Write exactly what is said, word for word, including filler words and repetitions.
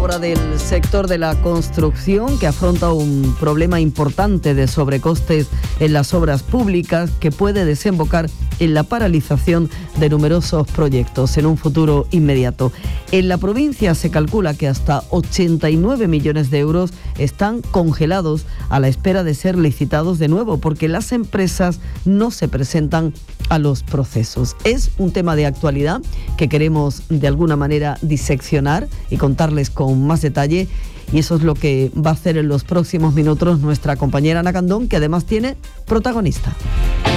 ahora del sector de la construcción, que afronta un problema importante de sobrecostes en las obras públicas que puede desembocar en la paralización de numerosos proyectos en un futuro inmediato. En la provincia se calcula que hasta ochenta y nueve millones de euros están congelados a la espera de ser licitados de nuevo, porque las empresas no se presentan a los procesos. Es un tema de actualidad que queremos de alguna manera diseccionar y contarles con más detalle, y eso es lo que va a hacer en los próximos minutos nuestra compañera Ana Candón, que además tiene protagonista.